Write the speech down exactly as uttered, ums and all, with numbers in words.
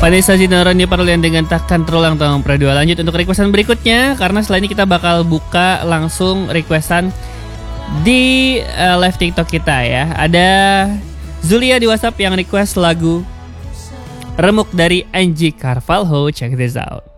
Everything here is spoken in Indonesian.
Vanessa Sinaron Parlian dengan takkan terulang tong Pradua. Lanjut untuk requestan berikutnya, karena setelah ini kita bakal buka langsung requestan di uh, live TikTok kita ya. Ada Zulia di WhatsApp yang request lagu Remuk dari Angie Carvalho. Check this out.